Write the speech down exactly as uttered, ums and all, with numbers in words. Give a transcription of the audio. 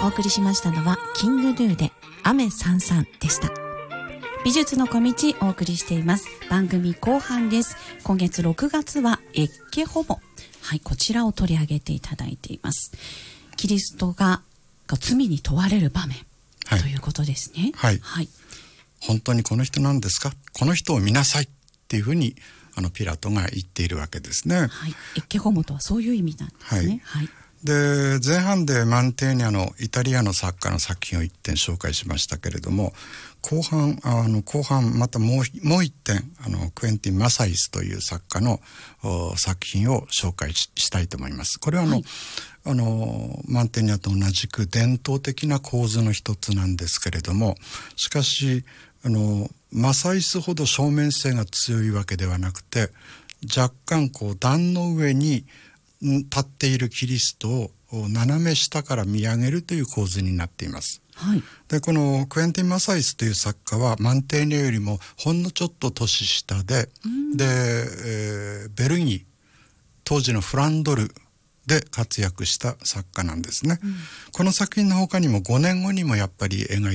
お送りしましたのはキングヌーで雨さんさんでした。美術の小道お送りしています。番組後半です。今月ろくがつはエッケホモ、はい、こちらを取り上げていただいています。キリストが罪に問われる場面、はい、ということですね。 はい、はい、本当にこの人なんですか、この人を見なさいっていうふうにあのピラトが言っているわけですね。 はい、エッケホモとはそういう意味なんですね。はい、はい、 で前半でマンテーニャのイタリアの作家の作品を一点紹介しましたけれども、後半あの後半またもうもう一点あのクエンティン・マサイスという作家の作品を紹介 し, したいと思います。これはあの、はい、あのマンテーニャと同じく伝統的な構図の一つなんですけれども、しかしあのマサイスほど正面性が強いわけではなくて、若干こう段の上に立っているキリストを斜め下から見上げるという構図になっています。はい、でこのクエンティン・マサイスという作家はマンテーニャよりもほんのちょっと年下で、で、えー、ベルギー当時のフランドルで活躍した作家なんですね。うん、この作品の他にもごねんごにもやっぱり描い